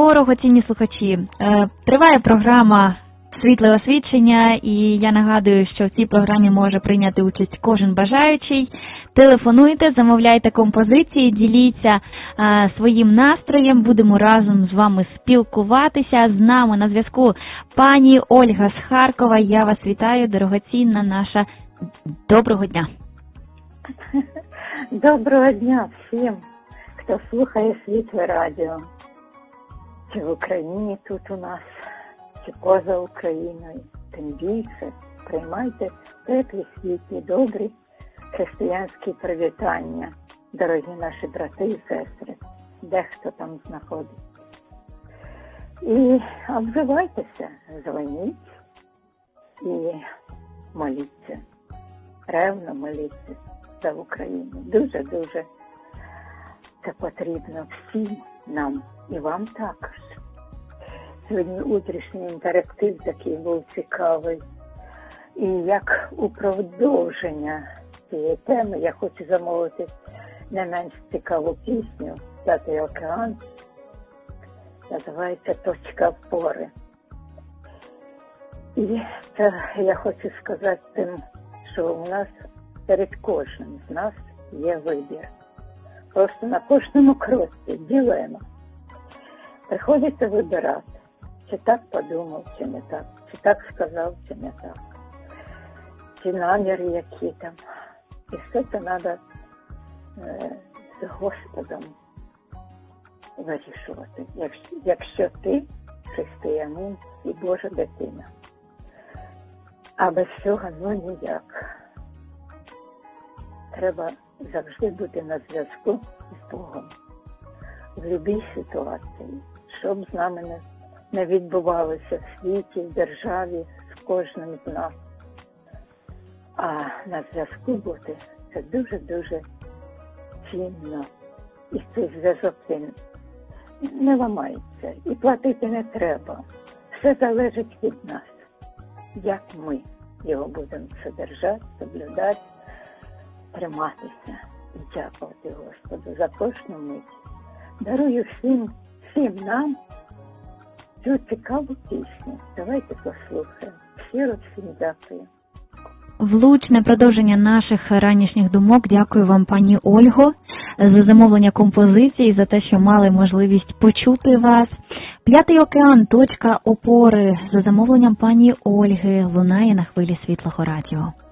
дорогоцінні слухачі, триває програма «Світле освічення», і я нагадую, що в цій програмі може прийняти участь кожен бажаючий. Телефонуйте, замовляйте композиції, діліться своїм настроєм, будемо разом з вами спілкуватися. З нами на зв'язку пані Ольга з Харкова. Я вас вітаю, дорогоцінна наша. Доброго дня. Доброго дня всім, хто слухає Світле радіо. Чи в Україні тут у нас, чи поза Україною. Тим більше приймайте теплі, світлі, добрі християнські привітання, дорогі наші брати і сестри, де хто там знаходиться. І обзивайтеся, дзвоніть і моліться. Ревно моліться за Україну. Дуже-дуже це потрібно всім нам і вам також. Сьогодні утрішній інтерактив такий був цікавий. І як у продовження цієї теми я хочу замовити не менш цікаву пісню «П'ятий океан». Називається «Точка опори». І це я хочу сказати тим, що у нас перед кожним з нас є вибір. Просто на кожному кроці ділимо. Приходиться вибирати, чи так подумав, чи не так, чи так сказав, чи не так, чи наміри які там. І все це треба з Господом вирішувати, якщо ти християнин і Божа дитина. А без цього ніяк. Треба завжди бути на зв'язку з Богом. В будь-якій ситуації, що б з нами не відбувалося в світі, в державі, з кожним з нас. А на зв'язку бути – це дуже-дуже цінно. І цей зв'язок він не ламається. І платити не треба. Все залежить від нас. Як ми його будемо содержати, соблюдати, триматися і дякувати Господу за кожну мить. Дарую всім нам цю цікаву пісню. Давайте послухаємо. Щиро всім дякую. Влучне продовження наших ранішніх думок. Дякую вам, пані Ольго, за замовлення композиції, за те, що мали можливість почути вас. «П'ятий океан. Точка опори» за замовленням пані Ольги лунає на хвилі Світлого радіо.